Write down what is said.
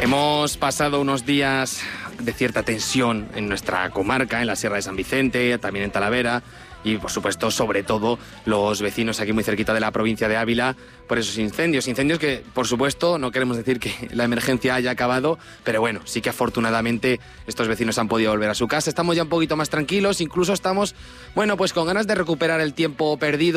Hemos pasado unos días de cierta tensión en nuestra comarca, en la Sierra de San Vicente, también en Talavera, y por supuesto, sobre todo, los vecinos aquí muy cerquita de la provincia de Ávila, por esos incendios. Incendios que, por supuesto, no queremos decir que la emergencia haya acabado, pero bueno, sí que afortunadamente estos vecinos han podido volver a su casa. Estamos ya un poquito más tranquilos, incluso estamos, bueno, pues con ganas de recuperar el tiempo perdido.